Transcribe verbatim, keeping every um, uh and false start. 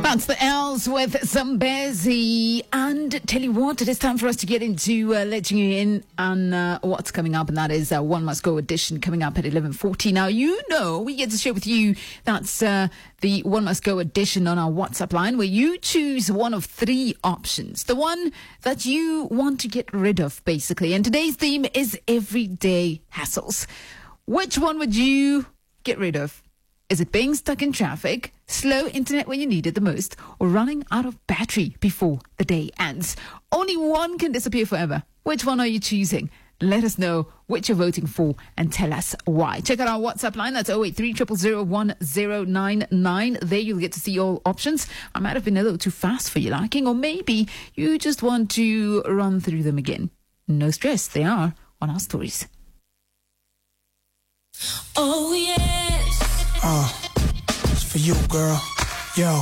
That's the L's with Zambezi. And tell you what, it is time for us to get into uh, letting you in on uh, what's coming up, and that is uh, One Must Go edition coming up at eleven forty. Now, you know, we get to share with you that's uh, the One Must Go edition on our WhatsApp line, where you choose one of three options, the one that you want to get rid of, basically. And today's theme is everyday hassles. Which one would you get rid of? Is it being stuck in traffic, slow internet when you need it the most, or running out of battery before the day ends? Only one can disappear forever. Which one are you choosing? Let us know which you're voting for and tell us why. Check out our WhatsApp line. That's oh eight three, zero zero zero, one zero nine nine. There you'll get to see all options. I might have been a little too fast for your liking, or maybe you just want to run through them again. No stress. They are on our stories. Oh, yes. Uh, it's for you, girl. Yo.